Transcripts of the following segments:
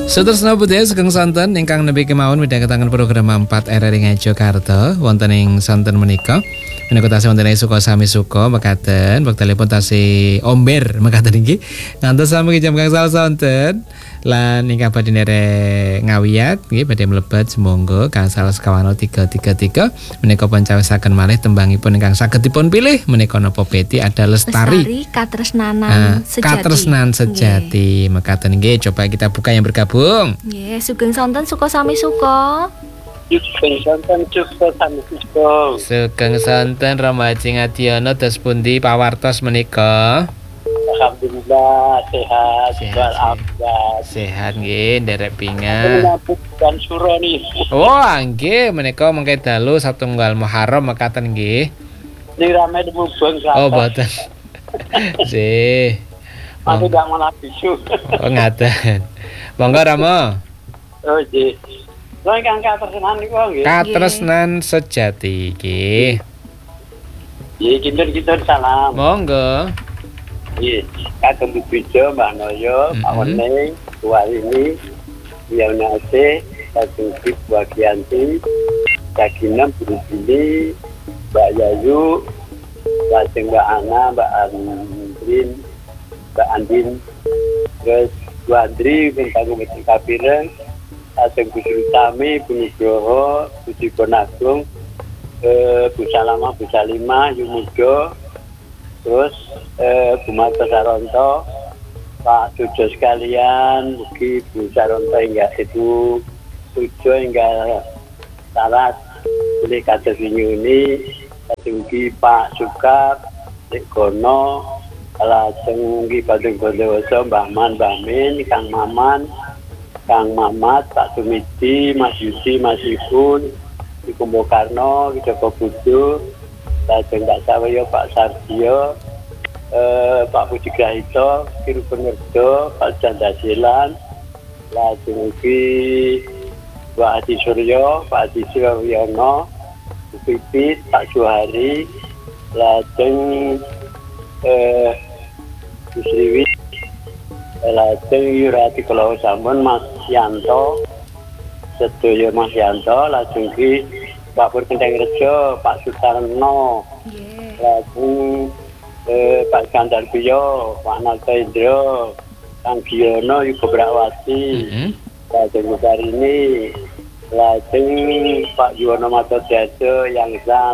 Sutresna budaya sugeng sonten ingkang nembe kemawon midhangetaken program 4 RRI Ngajokarta wonten ing sonten menika. Menika tasih wonten ing suka sami suka mekaten wektalipun tasih omber mekaten inggih. Ngantos sami jam gangsal sonten lan ingkang badhe nderek ngawiyat nggih badhe mlebet semonggo gangsal sekawan 333 menika pancawisaken malih tembangipun ingkang saged dipun pilih menika napa Beti ada Lestari Katresnanan Sejati. Katresnan Sejati mekaten nggih. Coba kita buka yang bergabung. Nggih, sugeng sonten suka sami suka. Sugeng sonten suka sami suka. Sugeng sonten Romaji Ngadiono dos pundi pawartos menika? Alhamdulillah sehat. Sehat nggih, nderek pingan. Dan suro nih. Wah, nggih menika mengke dalu satunggal Muharram mekaten nggih. Ini rame di Mubeng. Oh, boten. Sih. Aku gak malah bisu. Oh, ngaten. Monggo Rama. Oh, nggih. Lha ingkang katresnan niku nggih. Katresnan Sejati nggih. Nggih, kinten-kinten salam. Monggo. Nggih, kagem Bijo, Mbak Noyo, Pak Wening, Warini, Yaunase, kagem Bu Agianti, Kaginem Bu Bili, Mbak Yayu, lajeng Mbak Ana, Mbak Andin, terus Bu Andri, kagem Bu Kapireng, lajeng Bu Sutami, Bu Nugroho, Bu Diponagung, Bu Salama, Bu Salima, Yumudo, terus Bu Marta Saronto, Pak Tujo sekalian, mugi Bu Saronto hingga Ibu Tujo hingga Sarat, boleh kata Sinyuni, mugi Pak Sukap, Dek Gono, lajeng mugi Badung Bondowoso, Mbah Man, Mbah Min, Kang Maman, Kang Mamat, Pak Sumiti, Mas Yudi, Mas Ibun, Ibu Mokarno, Joko Budu, lajeng Pak Sawayo, Pak Sardio, Pak Puji Grahito, Kiru Penerdo, Pak Chandra Silan, lajeng ugi Pak Adi Suryo, Pak Adi Suryono, Bu Pipit, Pak Suhari, lajeng Bu Sriwi, lajeng Yurati Kalau Sampun, Mas Yanto, Sedoyo Mas Yanto, lajeng ugi Pak Purkenteng Rejo, Pak Sutarno, lajeng Pak Kandar Biyo, Pak Narto Indro, Kang Giono, Yugo Brawati, lajeng Udarini, lajeng Pak Yuwono Mato Jado, Yang Zat,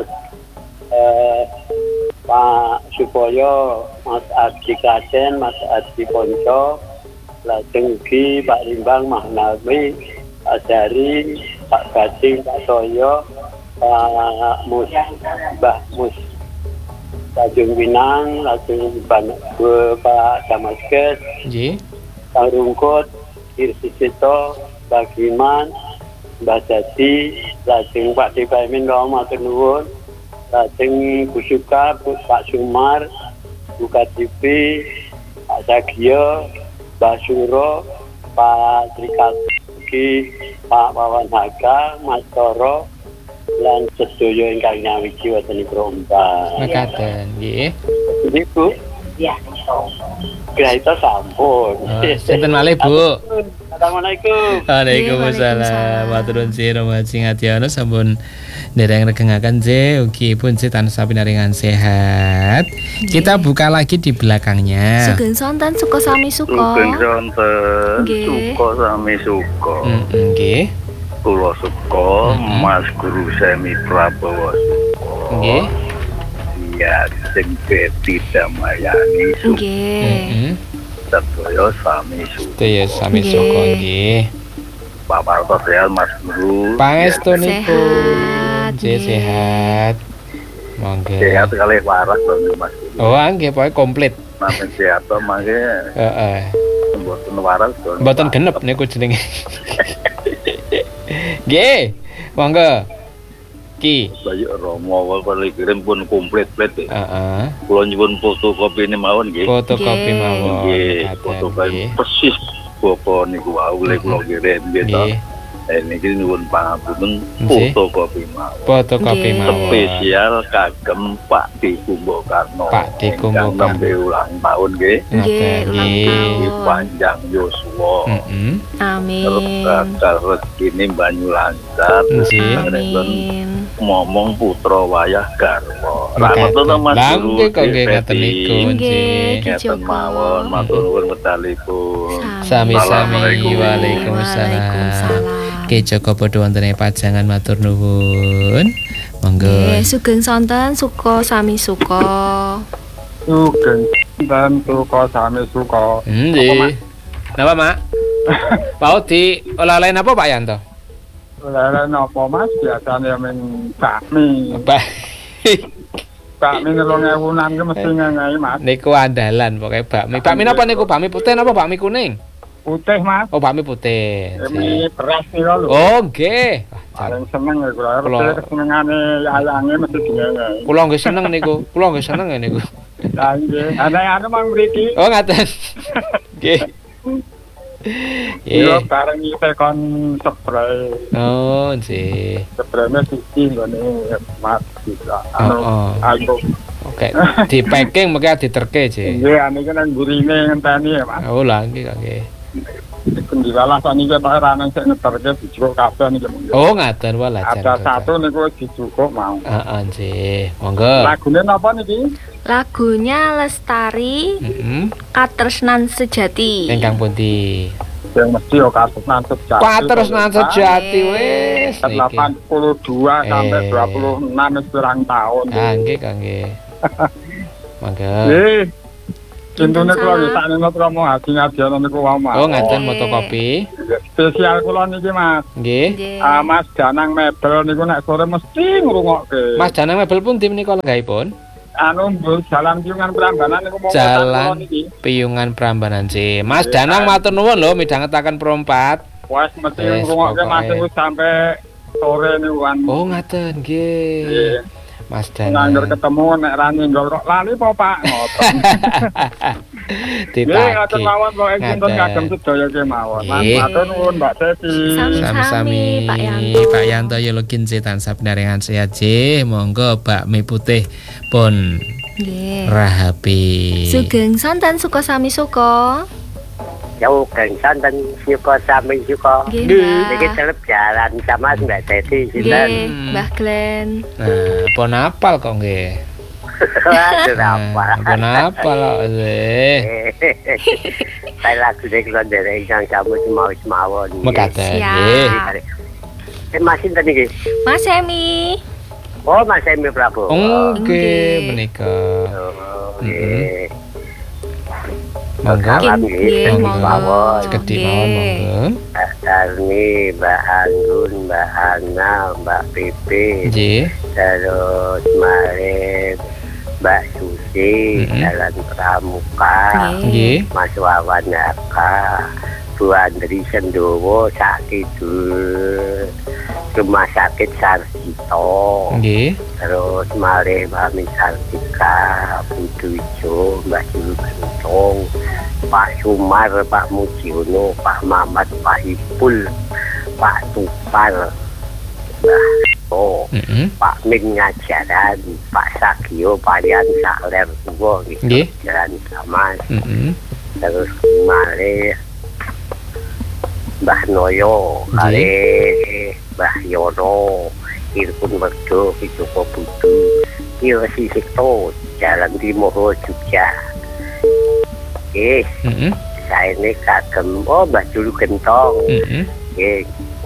Pak Supoyo, Mas Ardi Klaten, Mas Ardi Ponco, lajeng ugi Pak Rimbang, Mahnami, Pak Dari, Pak Gading, Pak Toyo, Pak Mus, Mbah Mus, Tanjung Pinang, lajeng Pak Damaskes, Kang Rungkut, Irsisito, Pak Giman, Mbah Jadi, lajeng Pak Dipaimin Romo Matur Nuwun, lajeng Bu Suka, Pak Sumar, Bu Katipi, Pak Sagio, Mbah Suro, Pak Trikatuki, Pak Wawan Haka, Mas Toro, lan sedoyo ingkang nyawiji wonten ing Prompang. Mekaten nggih. Ibu. Iya. Grahita sampun. Sinten malih, Bu? Assalamualaikum. Waalaikumsalam. Matur nuwun sih Romaji Ngadiono sampun ndereng regengaken sih ugi pun sih tansah pinaringan sehat. Kita buka lagi di belakangnya. Sugeng sonten suka sami suka. Sugeng sonten suka sami suka. Nggih. Kula suka Mas Guru Semi Prabowo suka. Nggih. Ya sing Beti Damayani suka. Nggih. Sedaya sami suka. Sedaya sami suka nggih. Pak Marto sehat Mas Guru. Pangestunipun. Sehat. Monggo. Sehat kalih waras lho Mas Guru. Oh, nggih pokoke komplit. Namung sehat to mangke. Heeh. Mboten waras to. Mboten genep niku jenenge. Nggih. Monggo. Ki. Bayu Romo kali kirim pun komplit-plit. Heeh. Kula nyuwun fotokopi ini mawon nggih. Fotokopi mawon. Nggih, fotokopi persis bapak niku wae oleh kula kirim nggih to. Niki nuwun pangapunten Nggih. fotokopi mawon. Fotokopi Nggih. mawon. Spesial kagem Pak D Kumbokarno. Pak D Kumbokarno. Ingkang nembe ulang tahun nggih. Nggih, ulang Niki tahun. panjang yuswa. Heeh. Amin. Bakal rezekine banyu lancar. Nggih. Amin. Momong putra wayah garwa. Mekaten. Rahmatullah Mas Lah, Guru. nggih, kok nggih ngaten niku, Nggih, nggih. Ngeten mawon, matur nuwun medalipun. Sami-sami. Assalamualaikum. Waalaikumsalam. Waalaikumsalam. Ki Joko padha wonten ing pajangan matur nuwun. Monggo. Nggih, sugeng sonten suka sami suka. Sugeng dan suka sami suka. Nggih. Napa, Mak? Pak di oleh-oleh napa Pak Yanto? Lele nopo Mas biasanya men bakmi. Bakmi 2000-an ki mesti ngengai Mas. Niku andalan pokoke bakmi. Bakmi napa niku? Bakmi putih napa bakmi kuning? Putih Mas. Oh, bakmi putih. Ini beras nih lho. Oh, nggih. Wah, Paling seneng ya kula. Kula- Kesenengane ayange mesti dingengai. Kula nggih seneng niku. Kula nggih seneng ya niku. Lah nggih. Ana mang mriki. Oh, ngaten. Nggih. Yo Nggih. bareng iki kon spray. Oh, nggih. Spraynya siji ngene Mas bisa. Oh. Aku. Oke, di packing mengke diterke, Ji. Nggih, ane kan nang gurine ngenteni ya Mas. Oh, lah nggih kok nggih. Kendilalah sani ke tok ra nang sing ngeterke dijukuk kabeh niki. Oh, ngaten wae lajar. Ada satu niku dijukuk mau. Heeh, nggih. Monggo. Lagune napa niki? Lagunya Lestari Heeh. Katresnan Sejati. Ingkang pundi? Yang mesti yo katresnan sejati. Katresnan sejati wis niki. 82 sampai 26 wis pirang tahun. Ah, nggih kok nggih. Monggo. Nggih. Cintune kula nggih sakniki promo hati ngadiana niku wae Mas. Oh, ngaten fotokopi. Spesial kula niki Mas. Nggih. Nggih. Mas Danang Mebel niku nek sore mesti ngrungokke. Mas Danang mebel pundi menika lenggahipun? Anu mbul jalan piungan Prambanan niku mau Jalan niki. Piyungan Prambanan C. Mas Danang matur nuwun lho midhangetaken Pro 4. Wes mesti Wes, ngrungokke Mas pokoke. niku sampai sore niku kan. Oh, ngaten nggih. Nggih. Mas Nangger Danang. ketemu nek ra nyenggol kok lali apa Pak ngoten. Nggih, ngatur Ditagi. mawon pokoke kinten Ngaten. kagem sedaya kemawon. Nggih. Matur nuwun Mbak Teti. Sami-sami Pak Yanto. Pak Yanto ya login tansah benaringan sehat J. Monggo bakmi putih pun Nggih. rahapi. Sugeng sonten suka sami suka. Jauh kan santan suka sami suka. Nggih, Niki Mbak. telep jalan sama Mbak Teti sinten. Nggih, Mbah Glen. Nah, pon apal kok nggih. Aduh apa. Pon apal kok nggih. Saya lagu dek lo dari yang kamu semau semawon. Mekaten Siap. nggih. Masih tadi nggih. Mas Emi. Oh Mas Emi Prabowo. Nggih Nggih. menika. Oh, nggih. Monggo. Salam Nggih, nggih, monggo. mawon. Sekedhi Nggih. mawon monggo. Mbak Darmi, Mbak Anggun, Mbak Ana, Mbak Pipi, Nggih. terus Marif, Mbak Susi, Mm-mm. Jalan Pramuka, Nggih. Mas Wawan Naka, Bu Andri Sendowo, sakit Rumah Sakit Sarjito, Nggih. terus Mare Mbak Misartika, Budu Ijo, Mbak Julu Gentong, Pak Sumar, Pak Mujiono, Pak Mamat, Pak Ipul, Pak Tupal, Mbak Rito, Heeh. Pak Min Ngajaran, Pak Sagio, Pak Lian Sakler Tuwo, Nggih. Jalan Samas, Heeh. terus Mare Mbah Noyo, Nggih. kare Mbah Yono, Irpun Werdo, Joko Budu, Irsi Sikto, Jalan Timur Jogja. Oke, Heeh. saya ini kagem, oh Mbah Julu Gentong. Heeh. Oke,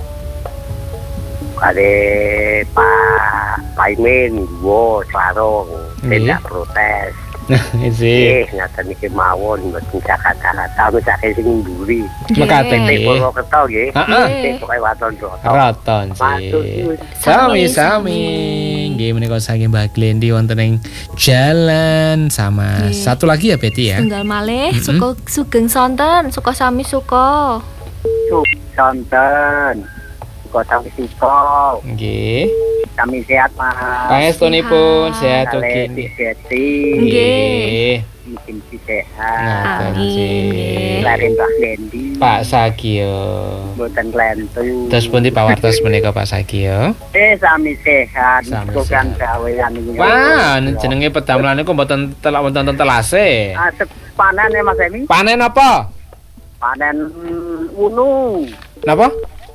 kare Pak Imin, Wo, Sarong, Nggih. tidak protes. Nggih. Ngaten iki mawon mboten kata-kata mesake sing mburi. Mekaten Nek nggih. Purwokerto nggih. Heeh. Sing pokoke waton roto. Raton Matur sih. nuwun. Sami-sami. Nggih menika saking Mbak Glendi wonten ing jalan sama. Nggih. Satu lagi ya Betty ya. Tunggal malih Mm-mm. suka sugeng sonten suka sami suka. Santen. Kok sampe siko. Nggih. Sami sehat Mas. Pangestunipun sehat Kale ugi. Desi. Nggih. Mugi sehat. Ngaten sih. Lare Mbah Lendi. Pak Sagio. Mboten klentu. Terus pundi pawartos menika Pak Sagio? Sami sehat. Sami Bukan sehat. gawean iki. Wah, jenenge pedamelan niku mboten telak wonten telase. Asep panen ya Mas Emi. Panen apa? Panen unu. Napa?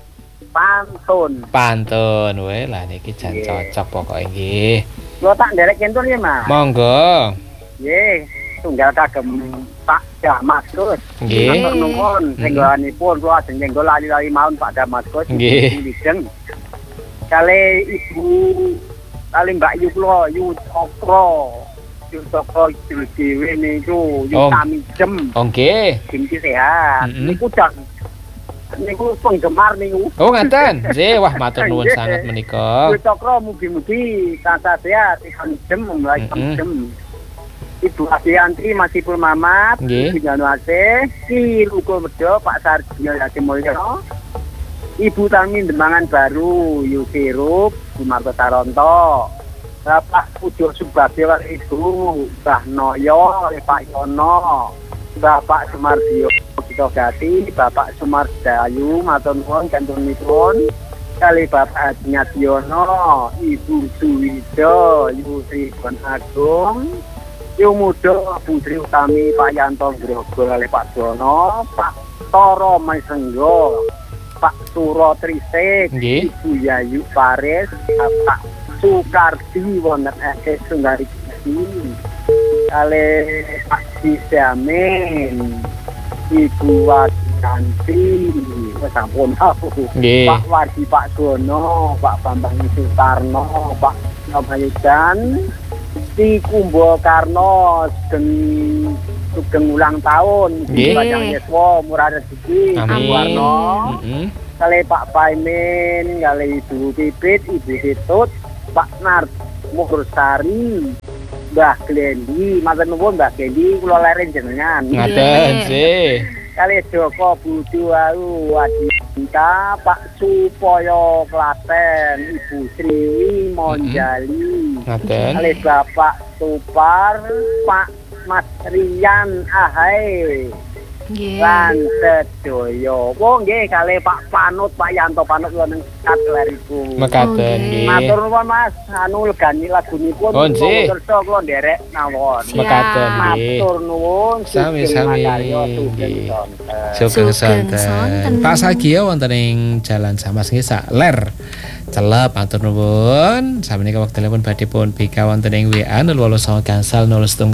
Pantun. Pantun. Weh, lah niki jan cocok pokoke nggih. Lo tak nderek kentun ya Mas. Monggo. Nggih, tunggal kagem Pak Damaskus. Nggih. Matur nuwun sing nggonipun kula ajeng nyenggol lali-lali mawon Pak Damaskus. Nggih. Dijeng. Kale Ibu kali Mbak Yu kula Yu Cokro. Yu Cokro dhewe niku Yu Oh. Tamijem. Oh nggih. Kimchi sehat. Niku niku penggemar niku. Oh ngaten. Nggih, wah matur nuwun sanget menika. Yu Cokro mugi-mugi tansah sehat ikan jem mulai jem. Ibu Adianti masih Mamat, Nggih. Ibu Januase, Ki Luko Medo, Pak Sarjino Yati Mulyo, Ibu Tami Demangan Baru, Yusirup, Bu Marto Taronto, Bapak Pujo Subagio Ibu, Mbah Noyo, Pak Yono, Bapak Sumardio Kito Gati, Bapak Sumardayu, Matur nuwun kantunipun, kali Bapak Adnyadiono, Ibu Suwido, Yusri Bon Agung, Yu Mudo, Putri Utami, Pak Yanto Grogol, Pak Jono, Pak Toro Maisenggo, Pak Suro Trisik, Nggih. Ibu Yayu Faris, Pak Sukardi, Wonten Sunggari Kisi, kali Pak Sisamin, Ibu Wadanti, sampun aku, Nggih. Pak Wardi, Pak Gono, Pak Bambang Sutarno, Pak Nobayidan, Di Kumbo Karno sugeng ulang tahun Nggih. Panjang Yeswo Murah Rezeki Amin. Warno Heeh. kali Pak Paimin kali Ibu Pipit Ibu Titut Pak Nard Muhursari Mbah Glendi matur nuwun Mbah Glendi kula leren jenengan Ngaten sih. kali Joko Budi Walu Wadinta Pak Supoyo Klaten Ibu Sriwi Monjali Ngaten. kali Bapak Supar Pak Mas Rian Ahai Nggih. lan sedoyo wong nggih kali Pak Panut Pak Yanto Panut wonten katlariku Mekaten Nggih. nggih. matur nuwun Mas anu legani lagunipun Oh, nggih. kersa kula nderek mawon Siap. Mekaten nggih. matur nuwun Sami-sami. nggih Sugeng Sugeng sonten. sonten. Pak Sagio wonten ing Jalan Samas nggih sak ler. Celep matur nuwun. Samenika wektalipun badhe pun bika wonten ing WA 089 gangsal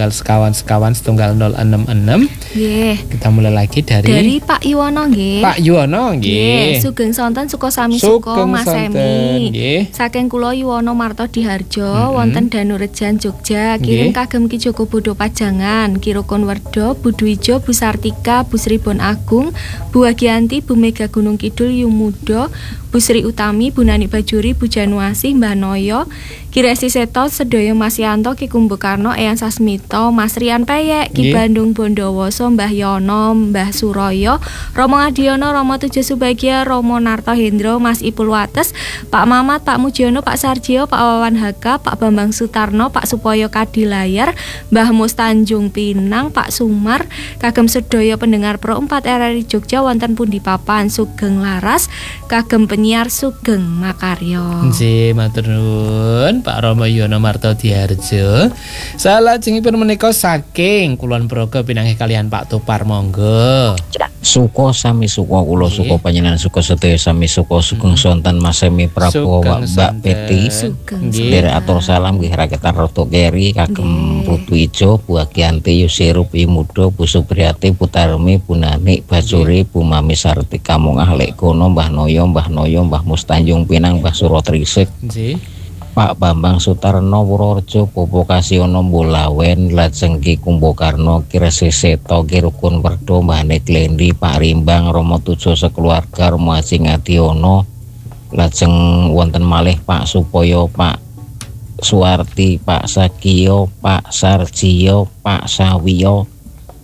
01 Nggih. Kita mulai lagi Dari Pak Iwono nggih. Pak Yuwono Nggih, nggih. sugeng sonten suka sami suka Sugeng Mas sonten, Emi. nggih. Saking kula Yuwono Marto Diharjo wonten Danurejan Jogja. Kirim Nggih. kagem Ki Joko Bodo Pajangan, Ki Rukun Werdo, Bu Dwijo, Bu Sartika, Bu Sri Bon Agung, Bu Wagianti, Bu Mega Gunung Kidul, Yumudo, Bu Sri Utami, Bu Nani Bajuri, Bu Januasi, Mbah Noyo, Ki Resi Seto, Sedoyo Masyanto, Ki Kumbukarno, Eyang Sasmito, Mas Rian Peyek, Ki Nggih. Bandung Bondowoso, Mbah Yono, Mbah Suroyo, Romo Adiono, Romo Tujo Subagia, Romo Narto Hendro, Mas Ipul Wates, Pak Mamat, Pak Mujiono, Pak Sarjio, Pak Wawan Haka, Pak Bambang Sutarno, Pak Supoyo Kadilayar, Mbah Mus Tanjung Pinang, Pak Sumar, kagem sedoyo pendengar Pro 4 RRI Jogja wonten pundi papan sugeng laras, kagem penyiar sugeng makaryo. Nggih, matur nuwun Pak Romo Yono Marto Diharjo. Salajengipun menika saking Kulon Progo pinanggih kalian Pak Tupar monggo. Suko sami suko kula Nggih. suko panjenengan suko sedaya sami suko sugeng sonten Mas Semi Prabowo Sugeng Mbak sonten. Peti Sugeng Nggih. Sedherek atur salam nggih raketan Roto Keri kagem Nggih. Putu Ijo Bu Agianti Yusirup Imudo Bu Supriyati Bu Tarmi Bu Nanik Bajuri Bu Mami Sartika Mungah Lek Kono Mbah Noyo Mbah Mustanjung Pinang Mbah Suro Trisik Nggih. Pak Bambang Sutarno Purworejo Popo Kasiono Mbulawen lajeng Ki Kumbokarno Ki Resi Seto Ki Rukun Werdo Mbah Neklendi Pak Rimbang Romo Tujo sekeluarga Romo Haji Ngadiono lajeng wonten malih Pak Supoyo Pak Suwarti Pak Sagio Pak Sarjio Pak Sawiyo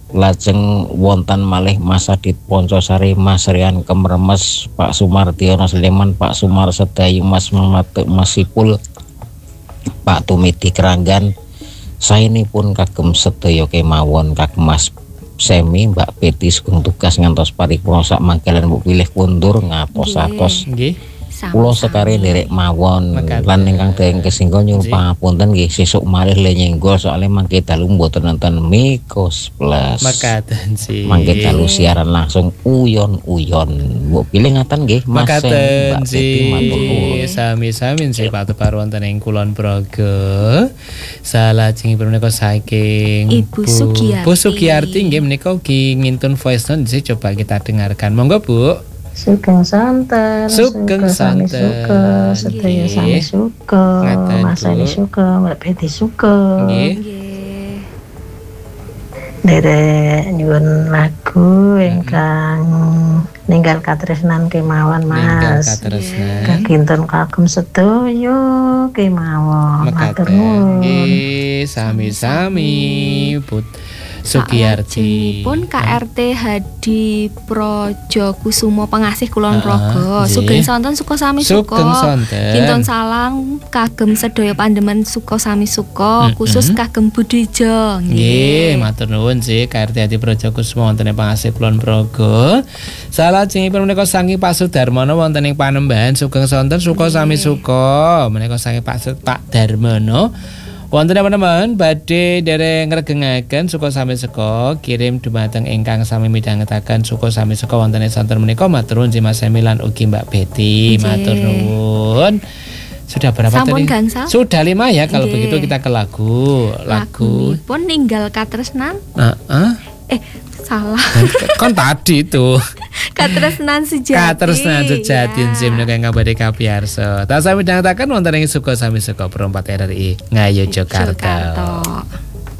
Lajeng wonten malih Mas Adit Poncosari, Mas Rian Kemremes, Pak Sumardiono Sleman, Pak Sumar Sedayu, Mas Matuk Masipul, Pak Tumiti Keranggan. Saenipun kagem sedaya kemawon kagem Mas Semi, Mbak Peti sugeng tugas ngantos paripurna sak mangkelan mbok pilih kundur ngatos-atos. Nggih. Kula sekare nderek mawon lan ingkang dereng kesinggo nyuwun pangapunten nggih sesuk malih le nyenggol soalé mangke dalu mboten nonton Mikos Plus. Makaten sih. Mangke dalu siaran langsung uyon-uyon. Mbok pilih ngaten nggih Mas Makaten Mbak Peti matur nuwun. sami-sami sih Pak Tepar wonten ing Kulon Progo. Salajengipun menika saking Ibu Sugiyarti. Bu Sugiyarti nggih menika ugi ngintun voice note sih coba kita dengarkan. Monggo Bu. Sugeng santen, Sugeng santen. sedaya sami suka, Ngaten, Mas Bu. Ani suka, Mbak Betty suka. Nggih. Nggih. Derek nyuwun lagu ingkang ninggal katresnan kemawon Ninggal Mas. katresnan. Kaginten kagem sedaya kemawon. Matur nuwun. Nggih, sami-sami Bu Sugiyarti. Pun KRT Hadi Projo Kusumo Pengasih Kulon Progo. nggih. Sugeng sonten suka sami Sugeng suka. sonten. Kinton salang kagem sedaya pandemen suka sami suka, khusus kagem Budijo. Nggih, matur nuwun sih KRT Hadi Projo Kusuma wonten ing Pangasih Kulon Progo. Salajengipun menika saking Pak Sudarmono wonten ing Panembahan sugeng sonten suka sami suka. Menika saking Pak Darmono wonten Panembahan badhe dereng ngregengaken suka sami suka kirim dumateng ingkang sami midhangetaken suka sami suka wonten ing sonten menika matur nuwun Mas Emilan ugi Mbak Betty. Nggih. Matur nuwun. Sudah berapa Sampun tadi? gangsal? Sudah 5 ya kalau Nggih. begitu kita ke lagu. Lagunipun ninggal katresnan. Heeh. Salah. Kan tadi itu Katresnan sejati. katresnan sejati Ya. sim nek ingkang badhe kapiyarsa. Tak sami dangetaken wonten ing suka sami suka perempat RRI Ngayu Jakarta. Jakarta.